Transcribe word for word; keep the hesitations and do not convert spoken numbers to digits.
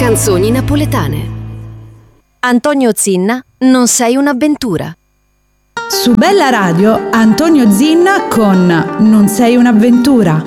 Canzoni napoletane. Antonio Zinna, Non sei un'avventura. Su Bella Radio, Antonio Zinna con Non sei un'avventura.